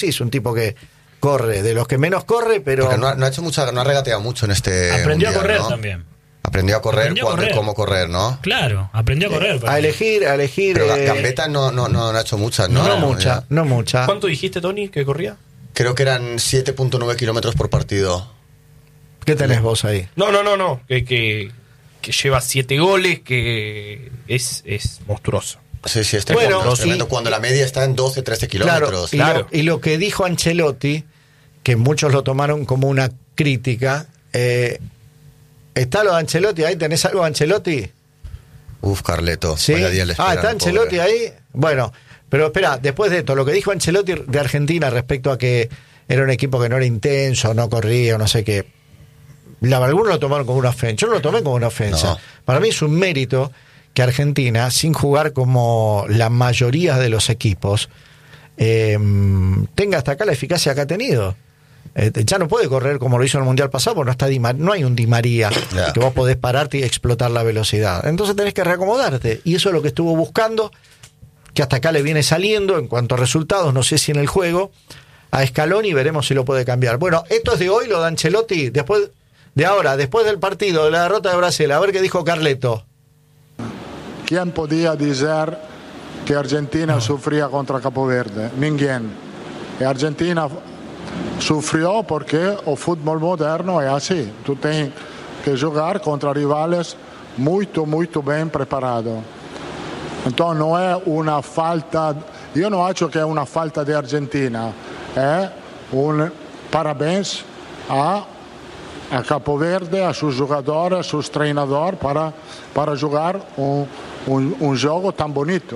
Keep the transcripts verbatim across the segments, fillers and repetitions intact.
Sí, es un tipo que corre, de los que menos corre, pero... Porque no ha, no ha hecho mucha, no ha regateado mucho en este Aprendió mundial, a correr ¿no? también. Aprendió a correr Aprendió a cuándo y correr. cómo correr, ¿no? Claro, aprendió a correr. Eh, a elegir, a elegir... Pero eh, Gambetta no, no, no, no ha hecho muchas, ¿no? no, no mucha, no mucha. ¿Cuánto dijiste, Tony, que corría? Creo que eran siete punto nueve kilómetros por partido. ¿Qué tenés vos ahí? No, no, no, no. Que, que, que lleva siete goles, que es, es monstruoso. Sí, sí, este Bueno, bueno, es tremendo. y- Cuando la media está en doce, trece Claro, kilómetros. y, claro. Lo, y lo que dijo Ancelotti, que muchos lo tomaron como una crítica, eh, ¿está lo de Ancelotti ahí? ¿Tenés algo de Ancelotti? Uf, Carleto. Sí. Vaya día le Ah, esperan, ¿está Ancelotti pobre. ahí? Bueno, pero espera, después de esto, lo que dijo Ancelotti de Argentina respecto a que era un equipo que no era intenso, no corría, no sé qué. La, algunos lo tomaron como una ofensa. Yo no lo tomé como una ofensa. No. Para mí es un mérito que Argentina, sin jugar como la mayoría de los equipos, eh, tenga hasta acá la eficacia que ha tenido. Eh, ya no puede correr como lo hizo en el Mundial pasado, porque no está Di Mar- no hay un Di María Ya. que vos podés pararte y explotar la velocidad. Entonces tenés que reacomodarte. Y eso es lo que estuvo buscando, que hasta acá le viene saliendo en cuanto a resultados, no sé si en el juego, a Scaloni, y veremos si lo puede cambiar. Bueno, esto es de hoy, lo de Ancelotti, después de ahora, después del partido, de la derrota de Brasil, a ver qué dijo Carleto. ¿Quién podía decir que Argentina sufría contra Capo Verde? Ninguém. Y Argentina sufrió porque el fútbol moderno es así. Tú tienes que jugar contra rivales muy, muy bien preparados. Entonces no es una falta, yo no acho que es una falta de Argentina, es un parabéns a, a Capo Verde, a sus jugadores, a sus entrenadores para, para jugar un, un, un juego tan bonito.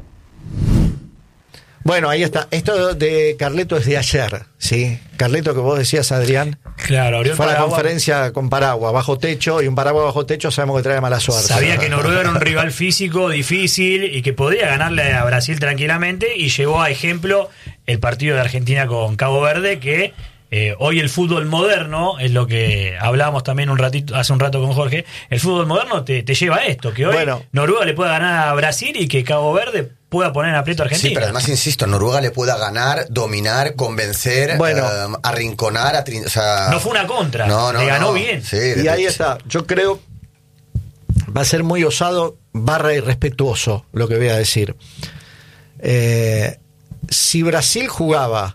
Bueno, ahí está. Esto de Carleto es de ayer, ¿sí? Carleto, que vos decías, Adrián, Claro, abrió el fue a la paraguas. conferencia con paraguas, bajo techo, y un paraguas bajo techo sabemos que trae mala suerte. Sabía que Noruega era un rival físico difícil y que podría ganarle a Brasil tranquilamente, y llevó a ejemplo el partido de Argentina con Cabo Verde, que eh, hoy el fútbol moderno, es lo que hablábamos también un ratito, hace un rato con Jorge, el fútbol moderno te, te lleva a esto, que hoy Bueno. Noruega le pueda ganar a Brasil y que Cabo Verde pueda poner en aprieto a Argentina. Sí, pero además, insisto, Noruega le pueda ganar, dominar, convencer, Bueno. eh, arrinconar, atrin- o sea... No fue una contra, No, no, le ganó no. bien. Sí, Y de- ahí está. Yo creo va a ser muy osado barra irrespetuoso lo que voy a decir. Eh, si Brasil jugaba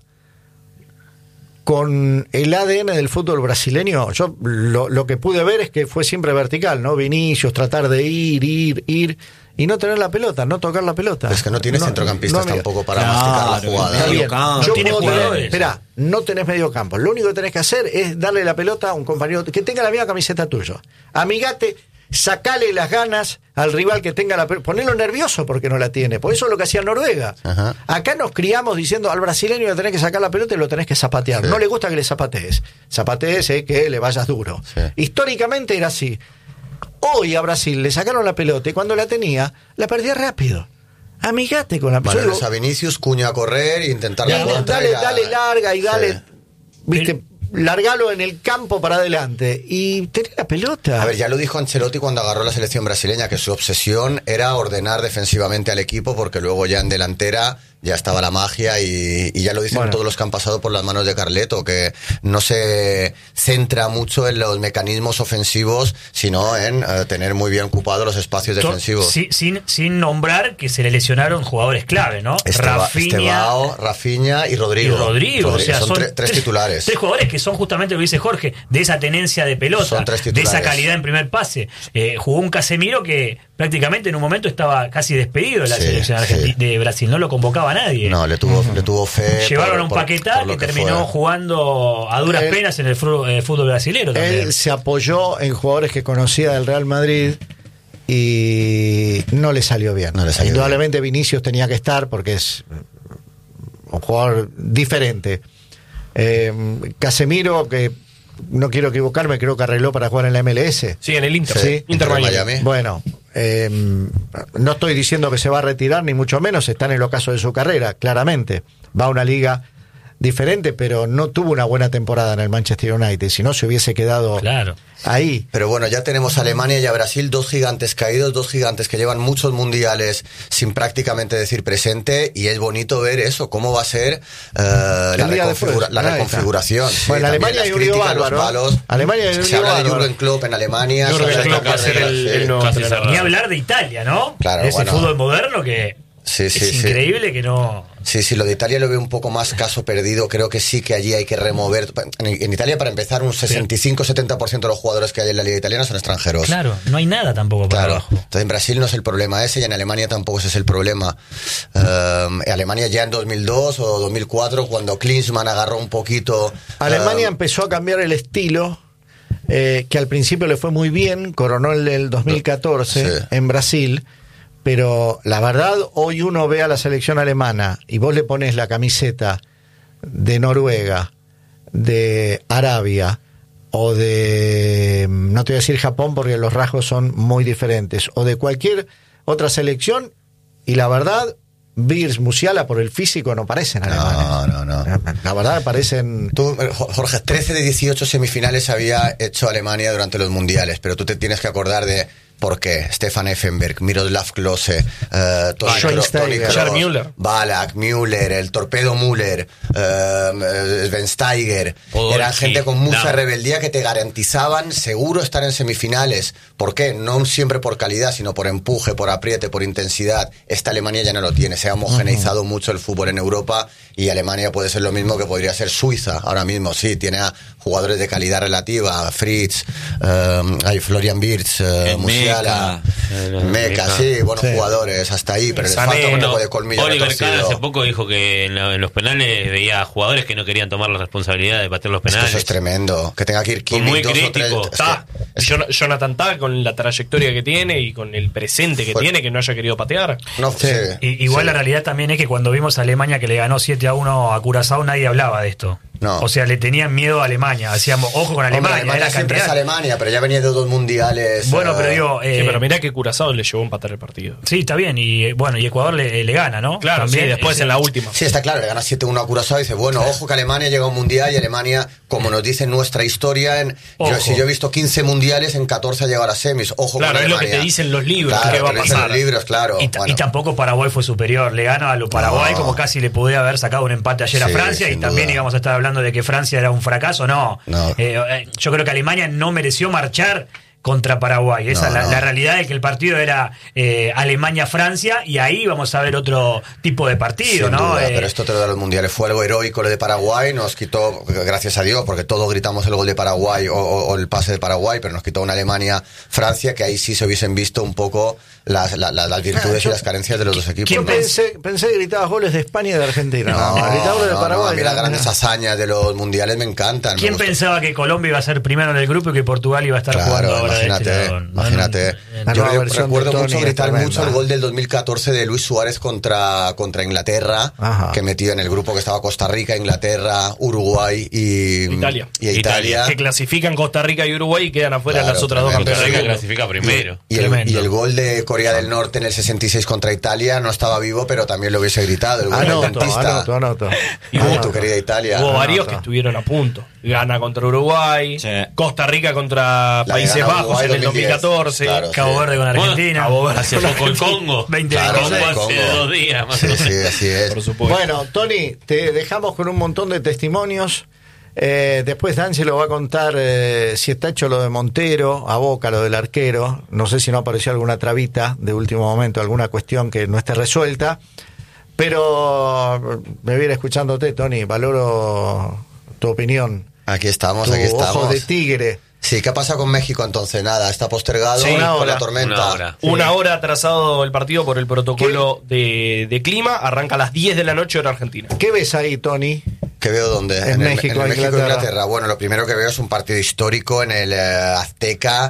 con el A D N del fútbol brasileño, yo lo, lo que pude ver es que fue siempre vertical, ¿no? Vinicius, tratar de ir, ir, ir y no tener la pelota, no tocar la pelota. Es que no tienes centrocampistas no, mira. tampoco para Claro, masticar la está jugada. Está bien. campo. Yo Tiene puedo tener- jugadores. Esperá, no tenés medio campo. Lo único que tenés que hacer es darle la pelota a un compañero que tenga la misma camiseta tuya. Amigate, sacale las ganas al rival que tenga la pelota. Ponelo nervioso porque no la tiene. Por eso es lo que hacía Noruega. Ajá. Acá nos criamos diciendo al brasileño le tenés que sacar la pelota y lo tenés que zapatear. Sí. No le gusta que le zapatees. Zapatees es que le vayas duro. Sí. Históricamente era así. Hoy a Brasil le sacaron la pelota y cuando la tenía, la perdía rápido. Amigate con la pelota. Maneras a Vinicius, Cuño a correr e intentar la Y contra. dale, y la- dale larga y dale, Sí. viste, largalo en el campo para adelante y tener la pelota. A ver, ya lo dijo Ancelotti cuando agarró la selección brasileña, que su obsesión era ordenar defensivamente al equipo, porque luego ya en delantera ya estaba la magia, y, y ya lo dicen Bueno. todos los que han pasado por las manos de Carleto, que no se centra mucho en los mecanismos ofensivos, sino en eh, tener muy bien ocupados los espacios To- defensivos. sí, sin, sin nombrar que se le lesionaron jugadores clave, ¿no? Esteba- Rafinha Estebao, Rafinha y Rodrigo. y Rodrigo. O sea, son, son tre- tres titulares. Tres jugadores que son justamente lo que dice Jorge, de esa tenencia de pelota, Son tres de titulares. esa calidad en primer pase. Eh, jugó un Casemiro que prácticamente en un momento estaba casi despedido de la Sí, selección argenti- sí. de Brasil, no lo convocaba a nadie. No, le tuvo, le tuvo fe. Llevaron por- a un por- Paquetá por lo que, que terminó fue. jugando a duras Él- penas en el fru- eh, fútbol brasilero también. Él se apoyó en jugadores que conocía del Real Madrid y no le salió bien. No le salió Indudablemente Vinicius tenía que estar porque es un jugador diferente. Eh, Casemiro, que no quiero equivocarme, creo que arregló para jugar en la M L S. Sí, en el Inter. Sí. Inter Inter Miami. Miami. Bueno, eh, no estoy diciendo que se va a retirar, ni mucho menos, está en el ocaso de su carrera, claramente. Va a una liga diferente, pero no tuvo una buena temporada en el Manchester United, si no se hubiese quedado Claro. ahí. Pero bueno, ya tenemos a Alemania y a Brasil, dos gigantes caídos, dos gigantes que llevan muchos mundiales sin prácticamente decir presente, y es bonito ver eso, cómo va a ser eh, la, El día reconfigura- después. la Ahí está. reconfiguración. Sí, Bueno, también Alemania las hay un lío críticas, los bárbaro, ¿eh? palos. Alemania hay un Se lío habla de bárbaro. Jürgen Klopp en Alemania. Jürgen se habla de Klopp va a ser el- el nuevo Sí. entrenador. Ni hablar de Italia, ¿no? Claro, Ese bueno. fútbol moderno que Sí, sí, es sí. increíble que no... Sí, sí, lo de Italia lo veo un poco más caso perdido. Creo que sí que allí hay que remover. En, en Italia, para empezar, un sesenta y cinco setenta por ciento de los jugadores que hay en la liga italiana son extranjeros. Claro, no hay nada tampoco para Claro. abajo. Entonces en Brasil no es el problema ese, y en Alemania tampoco ese es el problema. Eh, Alemania ya en dos mil dos o dos mil cuatro, cuando Klinsmann agarró un poquito... Alemania eh, empezó a cambiar el estilo, eh, que al principio le fue muy bien, coronó el del dos mil catorce Sí. en Brasil, pero la verdad, hoy uno ve a la selección alemana y vos le pones la camiseta de Noruega, de Arabia o de, no te voy a decir Japón porque los rasgos son muy diferentes, o de cualquier otra selección, y la verdad, Wirtz, Musiala por el físico no parecen alemanes. No, no, no. La verdad parecen... Tú, eh, Jorge, trece de dieciocho semifinales había hecho Alemania durante los mundiales, pero tú te tienes que acordar de por qué. Stefan Effenberg, Miroslav Klose, eh, Toni Kroos, Schweinsteiger, Toni Kroos, Gerd Müller. Ballack, Müller, el Torpedo Müller, eh, Schweinsteiger. Podolski, Eran gente con mucha Damm. rebeldía que te garantizaban seguro estar en semifinales. ¿Por qué? No siempre por calidad, sino por empuje, por apriete, por intensidad. Esta Alemania ya no lo tiene. Se ha homogeneizado uh-huh. mucho el fútbol en Europa, y Alemania puede ser lo mismo que podría ser Suiza ahora mismo. Sí, tiene a jugadores de calidad relativa, Fritz, eh, hay Florian Wirtz, eh, Musiala, Meca, Meca, sí, buenos Sí. jugadores hasta ahí, pero les Sané, falta un no. poco de colmillo Oliver Kahn retorcido. hace poco dijo que en, la- en los penales veía jugadores que no querían tomar la responsabilidad de patear los Es que penales. eso es tremendo, que tenga que ir Fue Kimmich muy dos o tres. crítico. es que- Ta, es que- Jon- Jonathan Tah, con la trayectoria que tiene y con el presente que Bueno. tiene, que no haya querido patear. no, Sí. sí, Y- igual sí. la realidad también es que cuando vimos a Alemania que le ganó siete a uno a Curazao, nadie hablaba de esto. No. O sea, le tenían miedo a Alemania. Decíamos, ojo con Hombre, Alemania. Alemania era siempre es cantidad. Alemania, pero ya venía de dos mundiales. Bueno, eh, pero digo. eh, Sí, pero mirá que Curazao le llevó a empatar el partido. sí, está bien. Y eh, bueno, y Ecuador le, le gana, ¿no? Claro, También, sí, después eh, en la última. Sí, está claro, le gana siete uno a Curazao y dice, bueno, ojo que Alemania llega a un mundial, y Alemania, como nos dice nuestra historia, en, yo, Ojo. si yo he visto quince mundiales, en catorce ha llegado a las semis. Ojo Claro, con es lo Alemania. que te dicen los libros, Claro, que va a te lo dicen pasar. los libros, claro. Y, ta- Bueno. y tampoco Paraguay fue superior. Le gana a lo Paraguay No. como casi le pude haber sacado un empate ayer a Sí, Francia. Y sin también duda. íbamos a estar hablando de que Francia era un fracaso. No. No. Eh, eh, yo creo que Alemania no mereció marchar contra Paraguay. Esa No, es la, no. la realidad es que el partido era eh, Alemania-Francia, y ahí vamos a ver otro tipo de partido, Sin ¿no? duda, Eh, pero esto te lo da los mundiales. Fue algo heroico lo de Paraguay, nos quitó, gracias a Dios, porque todos gritamos el gol de Paraguay o, o- o el pase de Paraguay, pero nos quitó una Alemania-Francia, que ahí sí se hubiesen visto un poco las, la- la- las virtudes yo- y las carencias de los dos equipos. Yo ¿no? pensé, pensé que gritabas goles de España y de Argentina. No, Gritaba goles de no, Paraguay. no, a mí las no, grandes no. hazañas de los mundiales me encantan. me ¿Quién gustan. pensaba que Colombia iba a ser primero en el grupo y que Portugal iba a estar jugando Claro, ahora de imagínate, este lado? No, imagínate. no, La Yo nueva re- versión recuerdo de Toni mucho es gritar tremenda. mucho el gol del dos mil catorce de Luis Suárez contra, contra Inglaterra, Ajá. que metió en el grupo que estaba Costa Rica, Inglaterra, Uruguay y Italia. Y Italia. Que clasifican Costa Rica y Uruguay y quedan afuera Claro, las otras dos tremendo. Costa campeonas Rica del mundo. clasifica primero. Y el, Tremendo. y el gol de Corea del Norte en el sesenta y seis contra Italia no estaba vivo, pero también lo hubiese gritado. El gol del Anoto, dentista. anoto, anoto. Y Ah, hubo- tu querida Italia. Hubo no, varios no. que estuvieron a punto. Gana contra Uruguay, Sí. Costa Rica contra La Países de gana Bajos Uruguay en el dos mil catorce. Claro. Cabo Sí. Verde con Argentina. Cabo Verde. Hace poco el Congo. veinte Claro, Congo el hace Congo. dos días más o Sí, menos. sí, así es. Por supuesto. Bueno, Tony, te dejamos con un montón de testimonios. Eh, después D'Angelo va a contar eh, si está hecho lo de Montero, a Boca, lo del arquero. No sé si no apareció alguna trabita de último momento, alguna cuestión que no esté resuelta. Pero me viene escuchándote, Tony. Valoro tu opinión. Aquí estamos, Tu aquí estamos. ojo de tigre. Sí, ¿qué pasa con México entonces? Nada, está postergado Sí, una por hora. la tormenta. Una hora. Una hora atrasado el partido por el protocolo de, de clima. Arranca a las diez de la noche hora argentina. ¿Qué ves ahí, Tony? ¿Qué veo dónde? En el- México, en el México Inglaterra. Inglaterra. Bueno, lo primero que veo es un partido histórico en el eh, Azteca.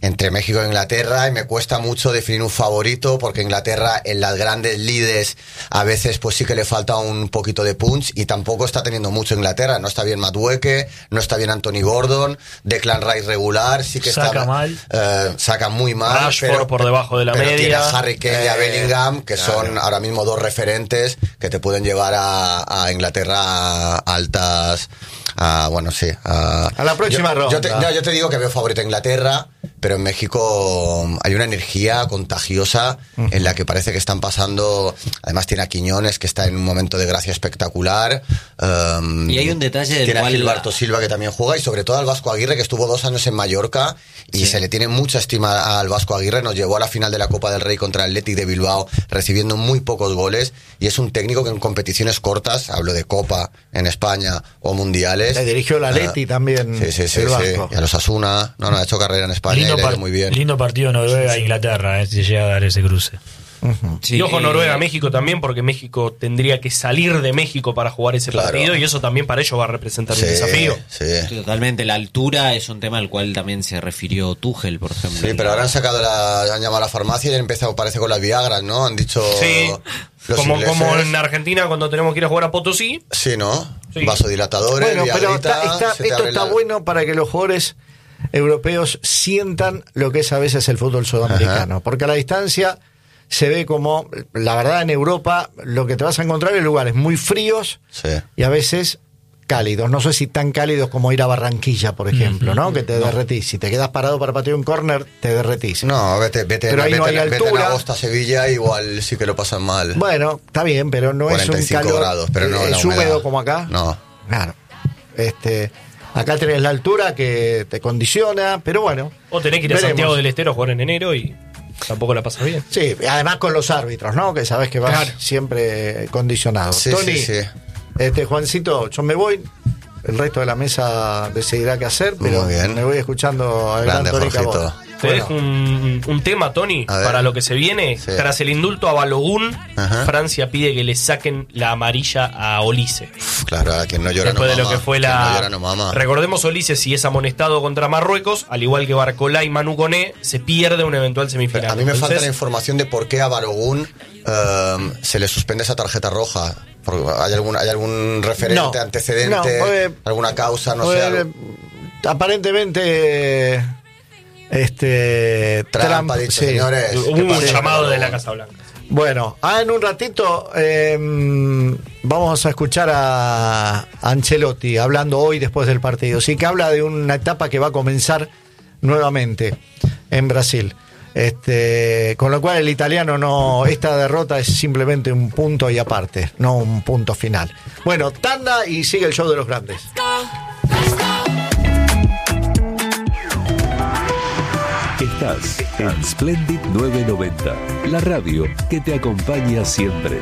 entre México e Inglaterra, y me cuesta mucho definir un favorito, porque Inglaterra en las grandes lides a veces pues sí que le falta un poquito de punch, y tampoco está teniendo mucho Inglaterra. No está bien Madueke, no está bien Anthony Gordon, Declan Rice regular, sí que saca está mal, eh, saca muy mal, Rashford pero, por debajo de la pero media, tiene a Harry Kane y a Eh, Bellingham, que claro. son ahora mismo dos referentes que te pueden llevar a, a Inglaterra a altas, a, bueno, sí, a, A la próxima yo, ronda. Yo te, no, yo te digo que veo favorito a Inglaterra, pero en México hay una energía contagiosa en la que parece que están pasando. Además tiene a Quiñones, que está en un momento de gracia espectacular. Um, Y hay un detalle del tiene cual- a Gilberto Silva, que también juega, y sobre todo al Vasco Aguirre, que estuvo dos años en Mallorca, y Sí. se le tiene mucha estima al Vasco Aguirre. Nos llevó a la final de la Copa del Rey contra el Athletic de Bilbao, recibiendo muy pocos goles, y es un técnico que en competiciones cortas, hablo de Copa en España o mundiales, Le dirigió el Atleti eh, también, sí, sí, sí, el sí. Vasco. Y a los Asuna, no, no, ha hecho carrera en España lindo, y le ha par- ido muy bien. lindo partido Noruega-Inglaterra, eh, si llega a dar ese cruce. Sí, y ojo, eh, Noruega-México también, porque México tendría que salir de México para jugar ese Claro. partido, y eso también para ellos va a representar Sí, un desafío. sí. Totalmente, la altura es un tema al cual también se refirió Tuchel, por ejemplo. Sí, pero ahora han sacado la, han llamado a la farmacia y han empezado, parece, con las Viagras, ¿no? Han dicho Sí, los como, ingleses. como en Argentina cuando tenemos que ir a jugar a Potosí. Sí, ¿no? Sí. Vasodilatadores, Bueno, pero Viagrita, está- está- se te esto abre está la- bueno para que los jugadores europeos sientan lo que es a veces el fútbol sudamericano, Ajá. porque a la distancia se ve como, la verdad, en Europa lo que te vas a encontrar en lugares muy fríos Sí. y a veces cálidos, no sé si tan cálidos como ir a Barranquilla, por ejemplo, ¿no? Que te derretís, si te quedas parado para patear un córner, te derretís. No, vete, vete, Pero ahí vete, no hay vete en altura. agosto a Sevilla, igual sí que lo pasan mal. Bueno, está bien, pero no es cuarenta y un cinco calor, grados, pero no eh, la es humedad. húmedo como acá. No. Claro. Este, acá tenés la altura que te condiciona, pero bueno. O tenés que ir a veremos. Santiago del Estero a jugar en enero y tampoco la pasas bien. Sí, además con los árbitros, ¿no? Que sabes que vas Claro. siempre condicionado. Sí, Tony, sí, sí. este Juancito, yo me voy. El resto de la mesa decidirá qué hacer, pero Muy bien. me voy escuchando al gran Grande, Tony Jorgito. Cabot. Te Bueno, dejo un, un tema, Tony, A ver. para lo que se viene. Sí. Tras el indulto a Balogun, Ajá. Francia pide que le saquen la amarilla a Olise. Claro, a quien no llora Después no de lo mama. que fue Quien la. no llora no mama. Recordemos, Olise, si es amonestado contra Marruecos, al igual que Barcolá y Manu Koné, se pierde una eventual semifinal. Pero a mí me falta la Entonces, información de por qué a Balogun eh, se le suspende esa tarjeta roja. Porque ¿Hay algún, hay algún referente, No, antecedente, no, pues, alguna causa, no pues, sé? algo? aparentemente, este, Trump ha dicho, señores, hubo ¿qué un pasa? llamado de la Casa Blanca. Bueno, ah, en un ratito eh, vamos a escuchar a Ancelotti hablando hoy después del partido. Sí, que habla de una etapa que va a comenzar nuevamente en Brasil. Este, con lo cual el italiano no, esta derrota es simplemente un punto y aparte, no un punto final. Bueno, tanda y sigue el show de los grandes. Estás en Splendid novecientos noventa, la radio que te acompaña siempre.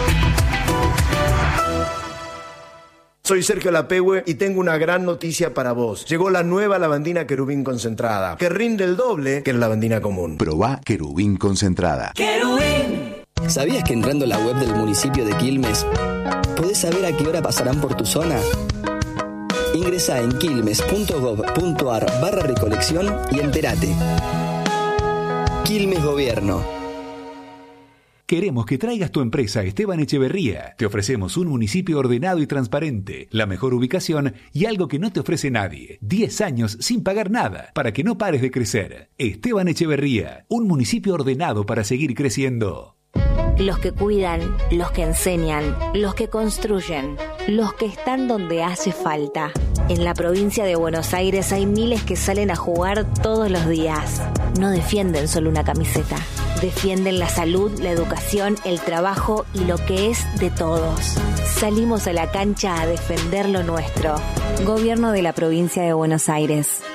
Soy Sergio Lapehue y tengo una gran noticia para vos. Llegó la nueva lavandina querubín concentrada, que rinde el doble que la lavandina común. Probá querubín concentrada. ¿Sabías que entrando a la web del municipio de Quilmes podés saber a qué hora pasarán por tu zona? Ingresa en quilmes.gov.ar barra recolección y entérate. Quilmes Gobierno. Queremos que traigas tu empresa a Esteban Echeverría. Te ofrecemos un municipio ordenado y transparente, la mejor ubicación y algo que no te ofrece nadie. diez años sin pagar nada, para que no pares de crecer. Esteban Echeverría, un municipio ordenado para seguir creciendo. Los que cuidan, los que enseñan, los que construyen, los que están donde hace falta. En la provincia de Buenos Aires hay miles que salen a jugar todos los días. No defienden solo una camiseta. Defienden la salud, la educación, el trabajo y lo que es de todos. Salimos a la cancha a defender lo nuestro. Gobierno de la provincia de Buenos Aires.